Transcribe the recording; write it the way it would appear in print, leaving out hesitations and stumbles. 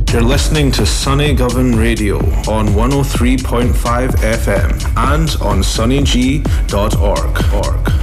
You're listening to Sunny Govan Radio on 103.5 FM and on sunnyg.org.